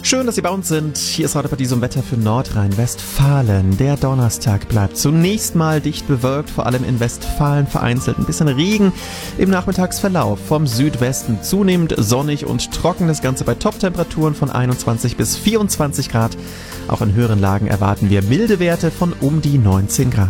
Schön, dass Sie bei uns sind. Hier ist heute bei diesem Wetter für Nordrhein-Westfalen. Der Donnerstag bleibt zunächst mal dicht bewölkt, vor allem in Westfalen vereinzelt ein bisschen Regen im Nachmittagsverlauf. Vom Südwesten zunehmend sonnig und trocken, das Ganze bei Toptemperaturen von 21 bis 24 Grad. Auch in höheren Lagen erwarten wir milde Werte von um die 19 Grad.